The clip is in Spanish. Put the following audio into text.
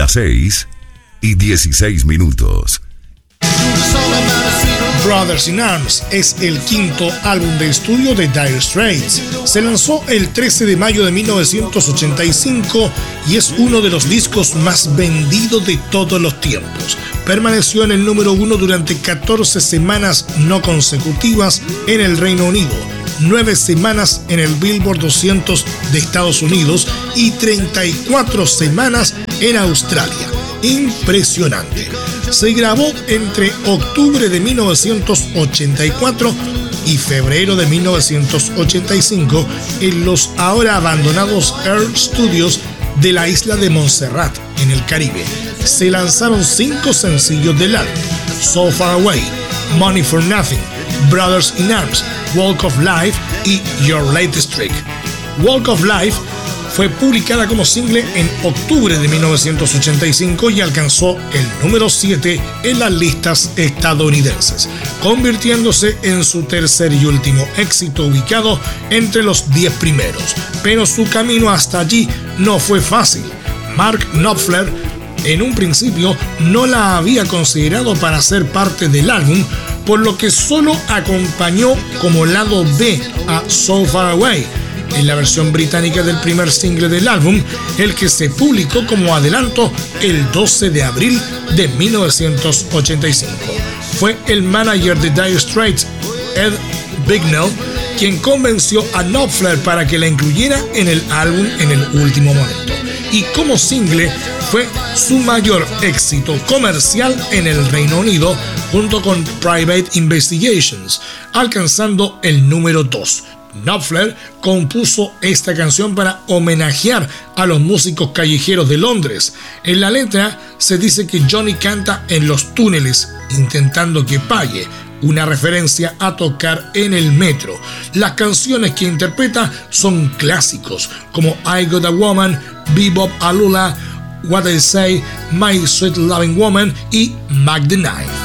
Las 6:16. Brothers in Arms es el quinto álbum de estudio de Dire Straits. Se lanzó el 13 de mayo de 1985 y es uno de los discos más vendidos de todos los tiempos. Permaneció en el número 1 durante 14 semanas no consecutivas en el Reino Unido, 9 semanas en el Billboard 200 de Estados Unidos y 34 semanas en Australia. Impresionante. Se grabó entre octubre de 1984 y febrero de 1985 en los ahora abandonados Earl Studios de la isla de Montserrat, en el Caribe. Se lanzaron 5 sencillos del álbum: So Far Away, Money for Nothing, Brothers in Arms, Walk of Life y Your Latest Trick. Walk of Life fue publicada como single en octubre de 1985 y alcanzó el número 7 en las listas estadounidenses, convirtiéndose en su tercer y último éxito ubicado entre los 10 primeros. Pero su camino hasta allí no fue fácil. Mark Knopfler en un principio no la había considerado para ser parte del álbum, por lo que solo acompañó como lado B a So Far Away, en la versión británica del primer single del álbum, el que se publicó como adelanto el 12 de abril de 1985. Fue el manager de Dire Straits, Ed Bignell, quien convenció a Knopfler para que la incluyera en el álbum en el último momento. Y como single fue su mayor éxito comercial en el Reino Unido, junto con Private Investigations, alcanzando el número 2. Knopfler compuso esta canción para homenajear a los músicos callejeros de Londres. En la letra se dice que Johnny canta en los túneles intentando que pague, una referencia a tocar en el metro. Las canciones que interpreta son clásicos como I Got a Woman, Bebop Alula, What I Say, My Sweet Loving Woman y Mac the Knife.